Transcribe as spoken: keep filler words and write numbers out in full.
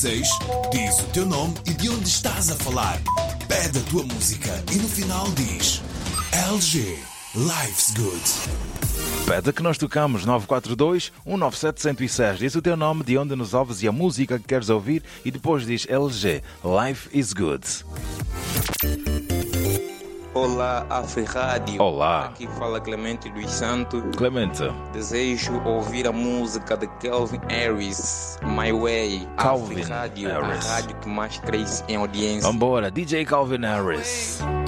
seis, diz o teu nome e de onde estás a falar. Pede a tua música e no final diz L G, Life's Good. Pede que nós tocamos nove quatro dois, um nove sete, zero zero seis. Diz o teu nome, de onde nos ouves e a música que queres ouvir e depois diz L G, Life is Good. Olá, Afri Rádio. Olá. Aqui fala Clemente Luiz Santos. Clemente. Desejo ouvir a música de Calvin Harris, My Way. Calvin Afri Rádio, Harris. a rádio que mais cresce em audiência. Vambora, D J Calvin Harris.